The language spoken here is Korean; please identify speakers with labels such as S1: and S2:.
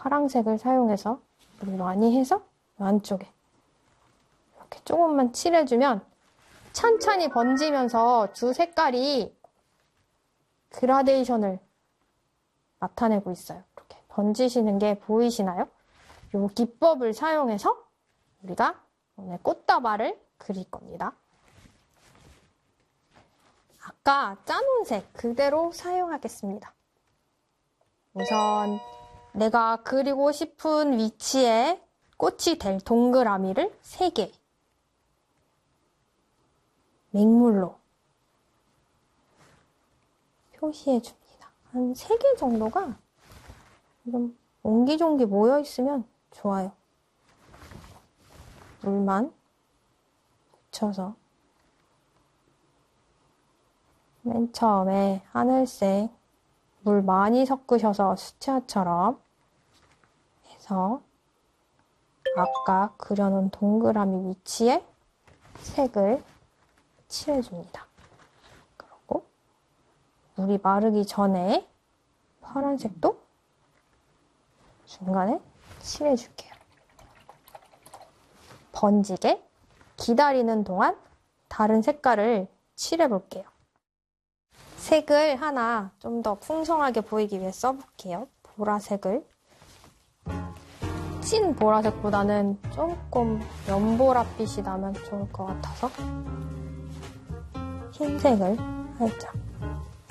S1: 파란색을 사용해서 물 많이 해서 안쪽에 이렇게 조금만 칠해주면 천천히 번지면서 두 색깔이 그라데이션을 나타내고 있어요. 이렇게 번지시는 게 보이시나요? 이 기법을 사용해서 우리가 오늘 꽃다발을 그릴 겁니다. 아까 짜놓은 색 그대로 사용하겠습니다. 우선 내가 그리고 싶은 위치에 꽃이 될 동그라미를 3개 맹물로 표시해 줍니다. 한 3개 정도가 좀 옹기종기 모여 있으면 좋아요. 물만 묻혀서 맨 처음에 하늘색 물 많이 섞으셔서 수채화처럼 해서 아까 그려놓은 동그라미 위치에 색을 칠해줍니다. 그리고 물이 마르기 전에 파란색도 중간에 칠해줄게요. 번지게 기다리는 동안 다른 색깔을 칠해볼게요. 색을 하나 좀 더 풍성하게 보이기 위해 써볼게요. 보라색을. 찐 보라색보다는 조금 연보라빛이 나면 좋을 것 같아서 흰색을 살짝